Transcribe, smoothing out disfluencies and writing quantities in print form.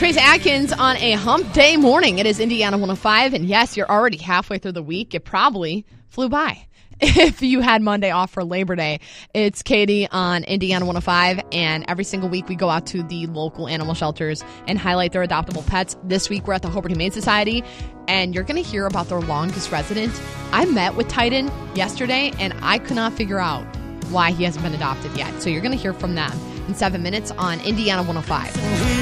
Trace Atkins on a hump day morning. It is Indiana 105, and yes, you're already halfway through the week. It probably flew by. If you had Monday off for Labor Day, it's Katie on Indiana 105, and every single week we go out to the local animal shelters and highlight their adoptable pets. This week we're at the Hobart Humane Society, and you're going to hear about their longest resident. I met with Titan yesterday, and I could not figure out why he hasn't been adopted yet. So you're going to hear from them in 7 minutes on Indiana 105.